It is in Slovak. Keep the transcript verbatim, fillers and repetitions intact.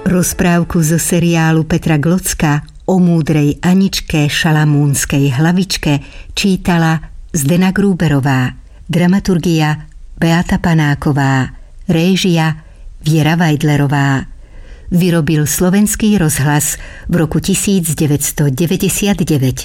Rozprávku zo seriálu Petra Glocka o múdrej Aničke Šalamúnskej hlavičke čítala Zdena Grúberová, dramaturgia Beata Panáková, réžia Viera Vajdlerová. Vyrobil Slovenský rozhlas v roku devätnásť deväťdesiatdeväť.